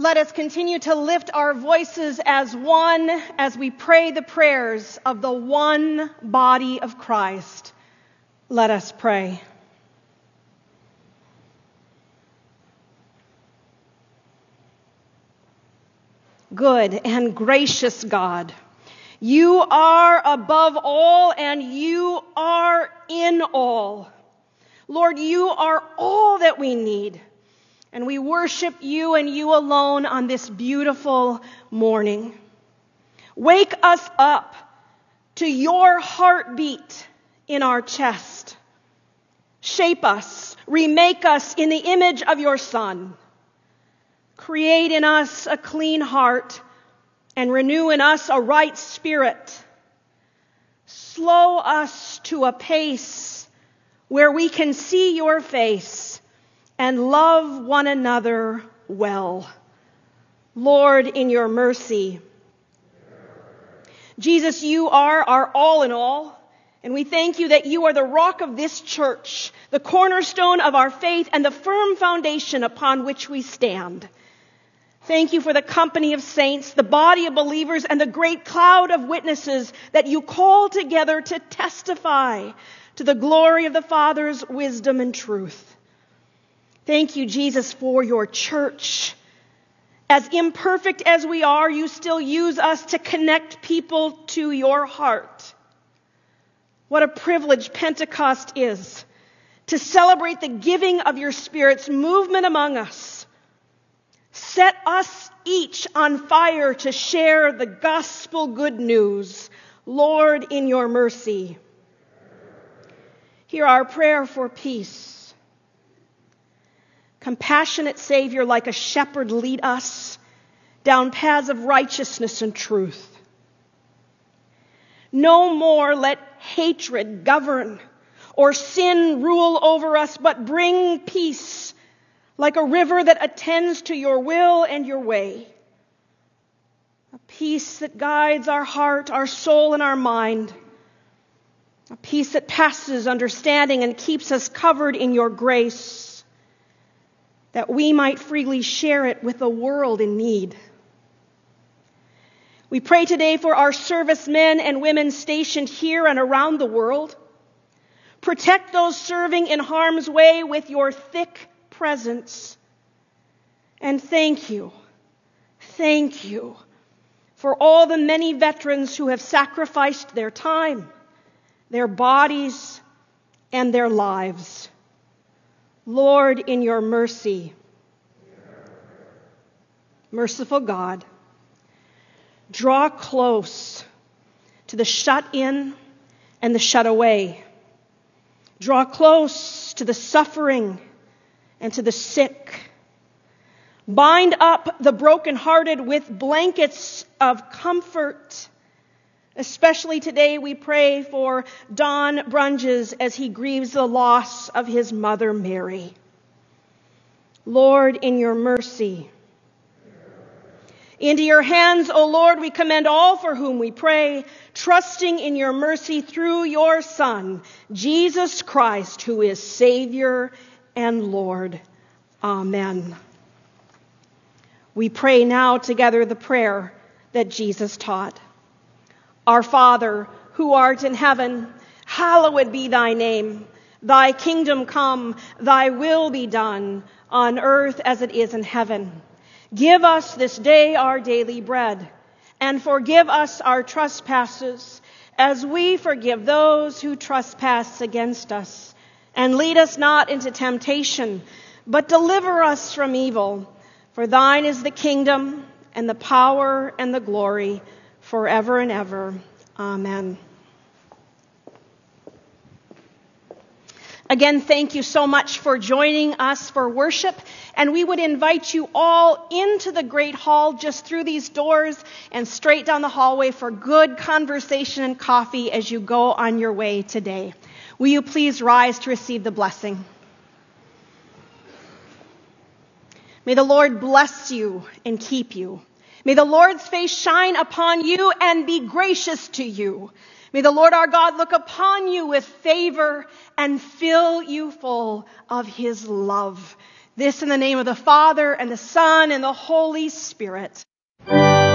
Let us continue to lift our voices as one as we pray the prayers of the one body of Christ. Let us pray. Good and gracious God, you are above all and you are in all. Lord, you are all that we need. And we worship you and you alone on this beautiful morning. Wake us up to your heartbeat in our chest. Shape us, remake us in the image of your Son. Create in us a clean heart and renew in us a right spirit. Slow us to a pace where we can see your face and love one another well. Lord, in your mercy. Jesus, you are our all in all, and we thank you that you are the rock of this church, the cornerstone of our faith, and the firm foundation upon which we stand. Thank you for the company of saints, the body of believers, and the great cloud of witnesses that you call together to testify to the glory of the Father's wisdom and truth. Thank you, Jesus, for your church. As imperfect as we are, you still use us to connect people to your heart. What a privilege Pentecost is, to celebrate the giving of your Spirit's movement among us. Set us each on fire to share the gospel good news. Lord, in your mercy. Hear our prayer for peace. Compassionate Savior, like a shepherd, lead us down paths of righteousness and truth. No more let hatred govern or sin rule over us, but bring peace like a river that attends to your will and your way. A peace that guides our heart, our soul, and our mind. A peace that passes understanding and keeps us covered in your grace, that we might freely share it with a world in need. We pray today for our servicemen and women stationed here and around the world. Protect those serving in harm's way with your thick presence. And thank you for all the many veterans who have sacrificed their time, their bodies, and their lives. Lord, in your mercy. Merciful God, draw close to the shut in and the shut away. Draw close to the suffering and to the sick. Bind up the brokenhearted with blankets of comfort. Especially today we pray for Don Brunges as he grieves the loss of his mother Mary. Lord, in your mercy. Into your hands, O Lord, we commend all for whom we pray, trusting in your mercy through your Son, Jesus Christ, who is Savior and Lord. Amen. We pray now together the prayer that Jesus taught. Our Father, who art in heaven, hallowed be thy name. Thy kingdom come, thy will be done, on earth as it is in heaven. Give us this day our daily bread, and forgive us our trespasses, as we forgive those who trespass against us. And lead us not into temptation, but deliver us from evil. For thine is the kingdom, and the power, and the glory, forever and ever. Amen. Again, thank you so much for joining us for worship. And we would invite you all into the Great Hall just through these doors and straight down the hallway for good conversation and coffee as you go on your way today. Will you please rise to receive the blessing? May the Lord bless you and keep you. May the Lord's face shine upon you and be gracious to you. May the Lord our God look upon you with favor and fill you full of his love. This in the name of the Father, and the Son, and the Holy Spirit.